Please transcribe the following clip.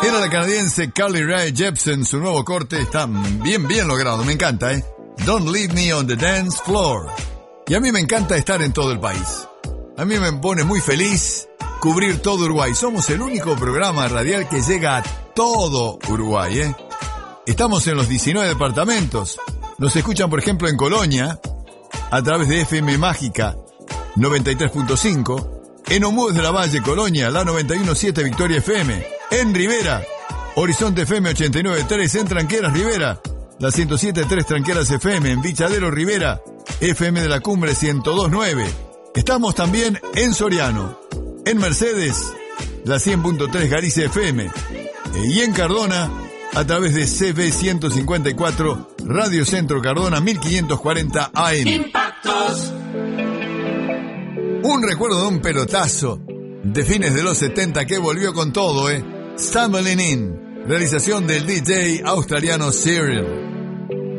Era la canadiense Carly Rae Jepsen, su nuevo corte está bien logrado, me encanta, ¿eh? Don't Leave Me on the Dance Floor. Y a mí me encanta estar en todo el país. A mí me pone muy feliz cubrir todo Uruguay. Somos el único programa radial que llega a todo Uruguay, ¿eh? Estamos en los 19 departamentos. Nos escuchan, por ejemplo, en Colonia, a través de FM Mágica 93.5, en Omúes de la Valle, Colonia, la 91.7 Victoria FM, en Rivera, Horizonte FM 89.3, en Tranqueras, Rivera, la 107.3 Tranqueras FM, en Bichadero, Rivera, FM de la Cumbre 102.9. Estamos también en Soriano, en Mercedes, la 100.3 Galicia FM, y en Cardona, a través de CB 154, Radio Centro Cardona 1540 AM. Impactos. Un recuerdo de un pelotazo de fines de los 70 que volvió con todo, Stumbling In, realización del DJ australiano Cyril.